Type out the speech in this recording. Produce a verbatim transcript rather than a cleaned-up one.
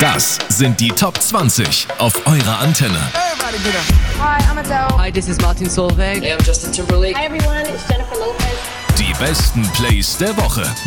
Das sind die Top zwanzig auf eurer Antenne. Hi, I'm Adele. Hi, this is Martin Solveig. Hey, I'm Justin Timberlake. Hi everyone, it's Jennifer Lopez. Die besten Plays der Woche.